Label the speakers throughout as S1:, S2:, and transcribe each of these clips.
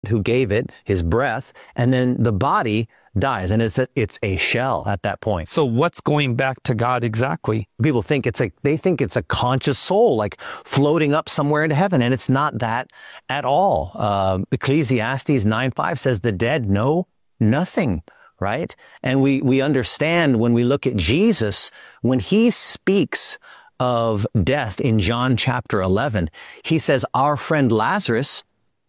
S1: who gave it his breath, and then the body dies, and it's a shell at that point.
S2: So what's going back to God exactly?
S1: People think they think it's a conscious soul, like floating up somewhere into heaven, and it's not that at all. Ecclesiastes 9:5 says the dead know nothing, right? And we understand when we look at Jesus, when he speaks of death in John chapter 11, he says, our friend Lazarus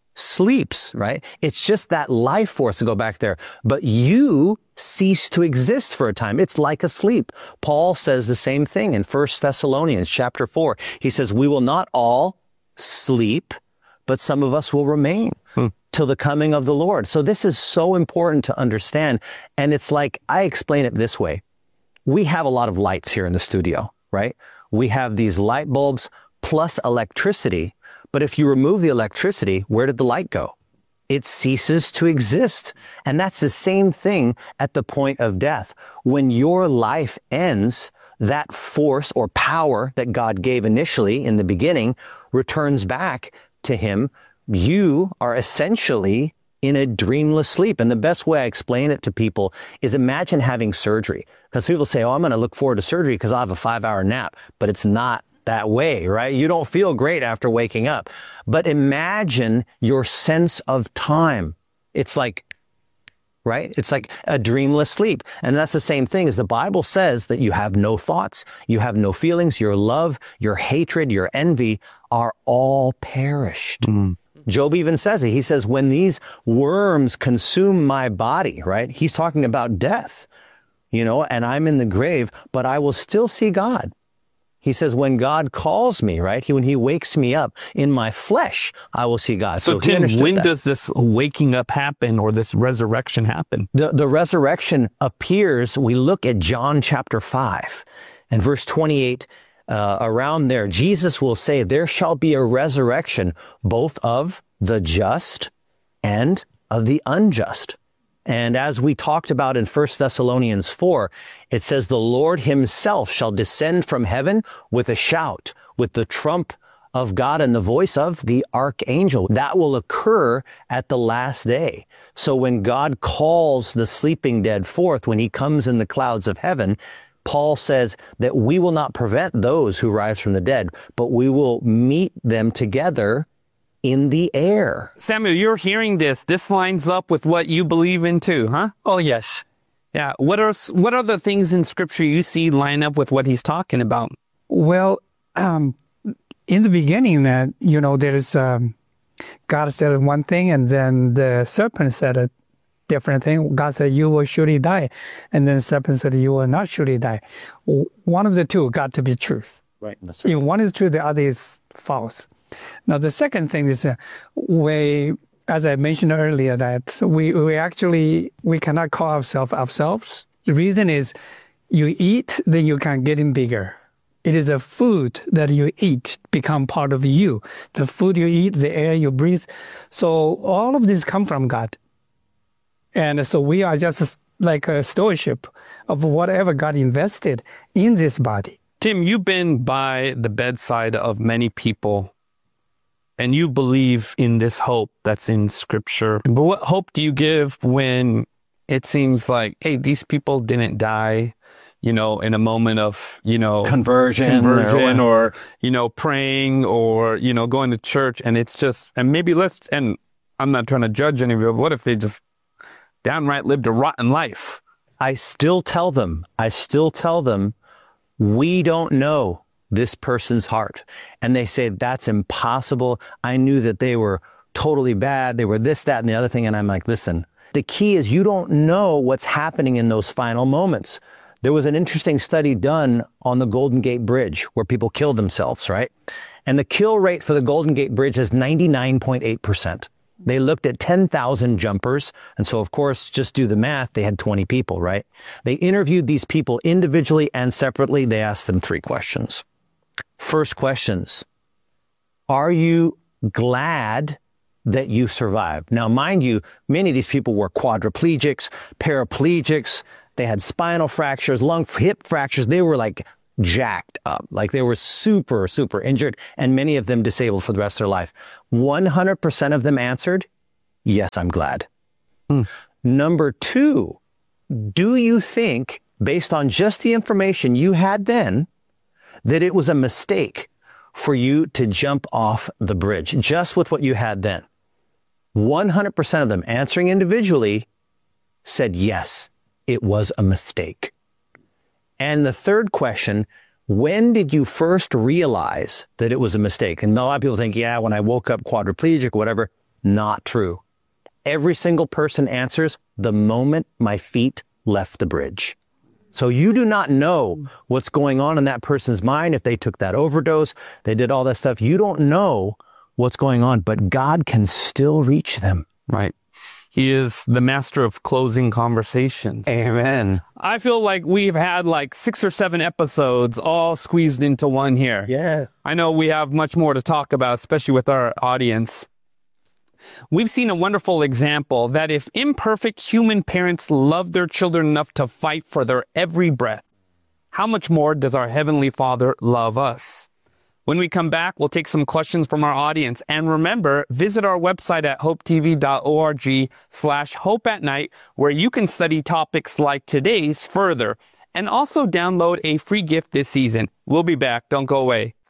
S1: sleeps, right? It's just that life force to go back there. But you cease to exist for a time. It's like a sleep. Paul says the same thing in 1 Thessalonians chapter 4. He says, we will not all sleep, but some of us will remain till the coming of the Lord. So this is so important to understand. And it's like, I explain it this way. We have a lot of lights here in the studio, right? We have these light bulbs plus electricity. But if you remove the electricity, where did the light go? It ceases to exist. And that's the same thing at the point of death. When your life ends, that force or power that God gave initially in the beginning returns back to him. You are essentially in a dreamless sleep. And the best way I explain it to people is imagine having surgery. Because people say, oh, I'm going to look forward to surgery because I'll have a 5-hour nap. But it's not that way, right? You don't feel great after waking up. But imagine your sense of time. It's like, right? It's like a dreamless sleep. And that's the same thing as the Bible says that you have no thoughts, you have no feelings, your love, your hatred, your envy are all perished. Job even says it. He says, when these worms consume my body, right? He's talking about death, and I'm in the grave, but I will still see God. He says, when God calls me, right? When he wakes me up in my flesh, I will see God.
S2: So Tim, when does this waking up happen or this resurrection happen?
S1: The resurrection appears, we look at John chapter 5 and verse 28, around there, Jesus will say, there shall be a resurrection both of the just and of the unjust. And as we talked about in 1 Thessalonians 4, it says, the Lord himself shall descend from heaven with a shout, with the trump of God and the voice of the archangel. That will occur at the last day. So when God calls the sleeping dead forth, when he comes in the clouds of heaven, Paul says that we will not prevent those who rise from the dead, but we will meet them together in the air.
S2: Samuel, you're hearing this. This lines up with what you believe in too, huh?
S3: Oh, yes.
S2: Yeah. What are the things in Scripture you see line up with what he's talking about?
S3: Well, in the beginning, there is God said one thing, and then the serpent said a different thing. God said, you will surely die. And then the serpent said, you will not surely die. One of the two got to be truth.
S1: Right. That's right.
S3: If one is true, the other is false. Now, the second thing is as I mentioned earlier, that we cannot call ourselves. The reason is you eat, then you can get in bigger. It is a food that you eat become part of you. The food you eat, the air you breathe. So all of this come from God. And so we are just like a stewardship of whatever God invested in this body.
S2: Tim, you've been by the bedside of many people, and you believe in this hope that's in Scripture. But what hope do you give when it seems like, hey, these people didn't die, in a moment of,
S1: conversion
S2: or praying or, going to church, and it's just, and maybe and I'm not trying to judge any of you, but what if they just downright lived a rotten life?
S1: I still tell them, we don't know this person's heart. And they say, that's impossible. I knew that they were totally bad. They were this, that, and the other thing. And I'm like, listen, the key is you don't know what's happening in those final moments. There was an interesting study done on the Golden Gate Bridge where people killed themselves, right? And the kill rate for the Golden Gate Bridge is 99.8%. They looked at 10,000 jumpers. And so, of course, just do the math. They had 20 people, right? They interviewed these people individually and separately. They asked them 3 questions. First questions, are you glad that you survived? Now, mind you, many of these people were quadriplegics, paraplegics. They had spinal fractures, hip fractures. They were like jacked up, like they were super, super injured, and many of them disabled for the rest of their life. 100% of them answered, Yes, I'm glad. Number two, do you think, based on just the information you had then, that it was a mistake for you to jump off the bridge, just with what you had then? 100% of them answering individually said yes, it was a mistake. And the third question, when did you first realize that it was a mistake? And a lot of people think, yeah, when I woke up quadriplegic, whatever. Not true. Every single person answers the moment my feet left the bridge. So you do not know what's going on in that person's mind. If they took that overdose, they did all that stuff. You don't know what's going on, but God can still reach them.
S2: Right. He is the master of closing conversations.
S1: Amen.
S2: I feel like we've had like 6 or 7 episodes all squeezed into one here.
S1: Yes.
S2: I know we have much more to talk about, especially with our audience. We've seen a wonderful example that if imperfect human parents love their children enough to fight for their every breath, how much more does our Heavenly Father love us? When we come back, we'll take some questions from our audience. And remember, visit our website at hopetv.org/hopeatnight, where you can study topics like today's further and also download a free gift this season. We'll be back. Don't go away.